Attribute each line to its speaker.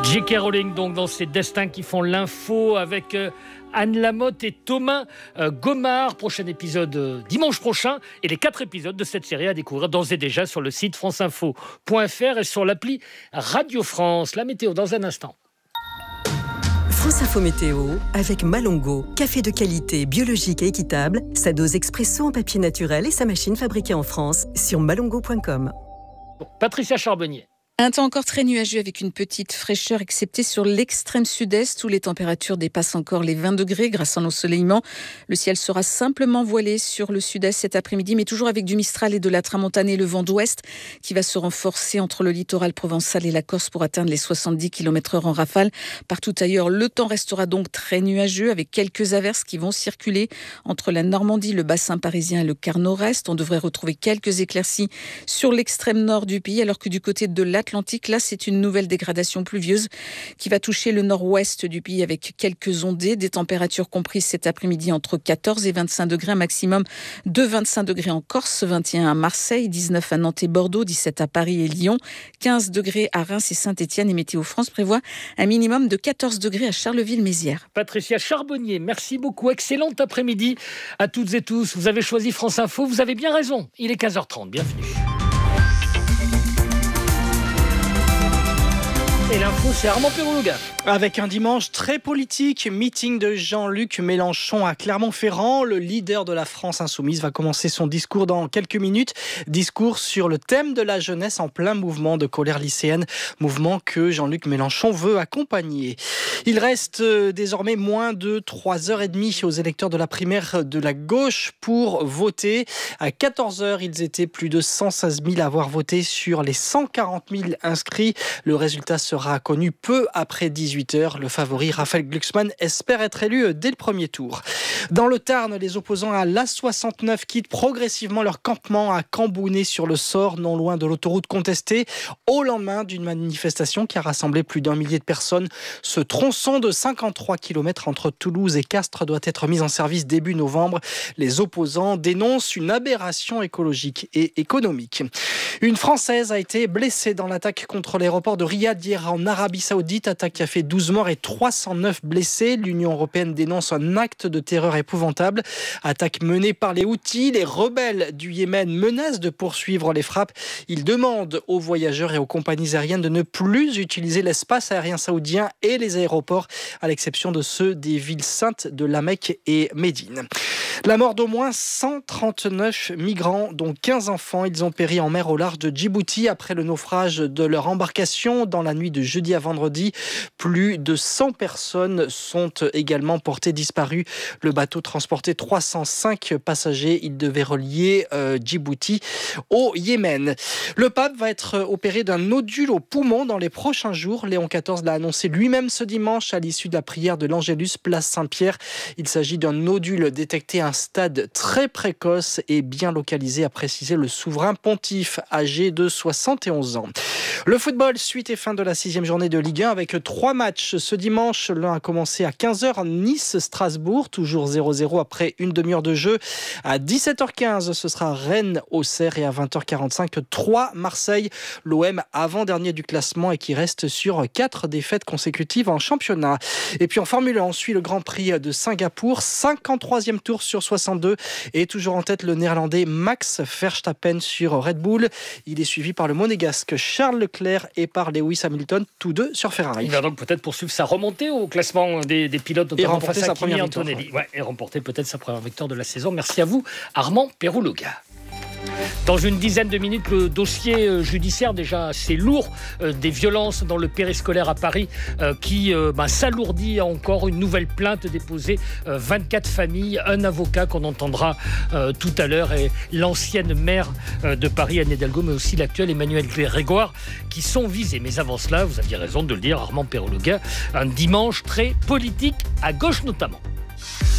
Speaker 1: J.K. Rowling, donc, dans ses destins qui font l'info avec Anne Lamotte et Thomas Gomard. Prochain épisode dimanche prochain. Et les 4 épisodes de cette série à découvrir d'ores et déjà sur le site franceinfo.fr et sur l'appli Radio France. La météo dans un instant.
Speaker 2: France Info Météo avec Malongo. Café de qualité, biologique et équitable. Sa dose expresso en papier naturel et sa machine fabriquée en France sur malongo.com.
Speaker 1: Patricia Charbonnier.
Speaker 3: Un temps encore très nuageux avec une petite fraîcheur, excepté sur l'extrême sud-est où les températures dépassent encore les 20 degrés grâce à l'ensoleillement. Le ciel sera simplement voilé sur le sud-est cet après-midi, mais toujours avec du Mistral et de la tramontane et le vent d'ouest qui va se renforcer entre le littoral provençal et la Corse pour atteindre les 70 km/h en rafale. Partout ailleurs, le temps restera donc très nuageux avec quelques averses qui vont circuler entre la Normandie, le bassin parisien et le quart nord-est. On devrait retrouver quelques éclaircies sur l'extrême nord du pays, alors que du côté de l'Atlantique, là, c'est une nouvelle dégradation pluvieuse qui va toucher le nord-ouest du pays avec quelques ondées, des températures comprises cet après-midi entre 14 et 25 degrés, un maximum de 25 degrés en Corse, 21 à Marseille, 19 à Nantes et Bordeaux, 17 à Paris et Lyon, 15 degrés à Reims et Saint-Étienne, et Météo France prévoit un minimum de 14 degrés à Charleville-Mézières.
Speaker 1: Patricia Charbonnier, merci beaucoup. Excellent après-midi à toutes et tous. Vous avez choisi France Info, vous avez bien raison. Il est 15h30, bienvenue. Et l'info, c'est Armand Perroulouga.
Speaker 4: Avec un dimanche très politique, meeting de Jean-Luc Mélenchon à Clermont-Ferrand. Le leader de la France insoumise va commencer son discours dans quelques minutes. Discours sur le thème de la jeunesse en plein mouvement de colère lycéenne. Mouvement que Jean-Luc Mélenchon veut accompagner. Il reste désormais moins de 3h30 aux électeurs de la primaire de la gauche pour voter. À 14h, ils étaient plus de 116 000 à avoir voté sur les 140 000 inscrits. Le résultat sera connu peu après 18h. Le favori Raphaël Glucksmann espère être élu dès le premier tour. Dans le Tarn, les opposants à l'A69 quittent progressivement leur campement à Cambounet-sur-le-Sort, non loin de l'autoroute contestée, au lendemain d'une manifestation qui a rassemblé plus d'1 millier de personnes. Ce tronçon de 53 km entre Toulouse et Castres doit être mis en service début novembre. Les opposants dénoncent une aberration écologique et économique. Une Française a été blessée dans l'attaque contre l'aéroport de Riyad hier en Arabie Saoudite, attaque qui a fait 12 morts et 309 blessés. L'Union européenne dénonce un acte de terreur épouvantable. Attaque menée par les Houthis. Les rebelles du Yémen menacent de poursuivre les frappes. Ils demandent aux voyageurs et aux compagnies aériennes de ne plus utiliser l'espace aérien saoudien et les aéroports, à l'exception de ceux des villes saintes de La Mecque et Médine. La mort d'au moins 139 migrants, dont 15 enfants. Ils ont péri en mer au large de Djibouti après le naufrage de leur embarcation dans la nuit de jeudi à vendredi. Plus de 100 personnes sont également portées disparues. Le bateau transportait 305 passagers. Il devait relier Djibouti au Yémen. Le pape va être opéré d'un nodule au poumon dans les prochains jours. Léon XIV l'a annoncé lui-même ce dimanche à l'issue de la prière de l'Angélus, place Saint-Pierre. Il s'agit d'un nodule détecté à un stade très précoce et bien localisé, a précisé le souverain pontife âgé de 71 ans. Le football, suite et fin de la 6e journée de Ligue 1 avec 3 matchs ce dimanche. L'un a commencé à 15h, Nice-Strasbourg, toujours 0-0 après une demi-heure de jeu. À 17h15, ce sera Rennes-Auxerre et à 20h45, 3 Marseille. L'OM avant-dernier du classement et qui reste sur 4 défaites consécutives en championnat. Et puis en Formule 1, on suit le Grand Prix de Singapour, 53e tour sur 62 et toujours en tête le néerlandais Max Verstappen sur Red Bull. Il est suivi par le monégasque Charles Leclerc et par Lewis Hamilton, tous deux sur Ferrari.
Speaker 1: Il va donc peut-être poursuivre sa remontée au classement des pilotes, notamment
Speaker 4: et remporter sa première
Speaker 1: Antonelli. Et remporter peut-être sa première victoire de la saison. Merci à vous, Armand Perroulouga. Dans une dizaine de minutes, le dossier judiciaire déjà assez lourd des violences dans le périscolaire à Paris qui s'alourdit encore. Une nouvelle plainte déposée, 24 familles, un avocat qu'on entendra tout à l'heure et l'ancienne maire de Paris, Anne Hidalgo, mais aussi l'actuel Emmanuel Grégoire qui sont visés. Mais avant cela, vous aviez raison de le dire, Armand Perroulouga, un dimanche très politique, à gauche notamment.